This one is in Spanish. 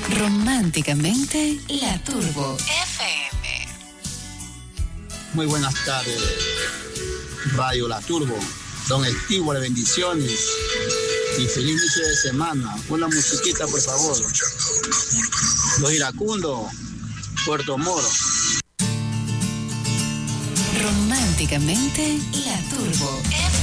Románticamente La Turbo FM. Muy buenas tardes, Radio La Turbo. Don Estivo, bendiciones y feliz inicio de semana. Una musiquita, por favor. Los Iracundos, Puerto Moro. Románticamente La Turbo FM.